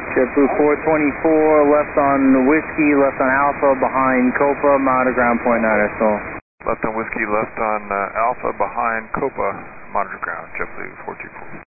JetBlue 424, left on Whiskey, left on Alpha, behind Copa, monitor ground point 9 SL. Left on Whiskey, left on Alpha, behind Copa, monitor ground, JetBlue 424.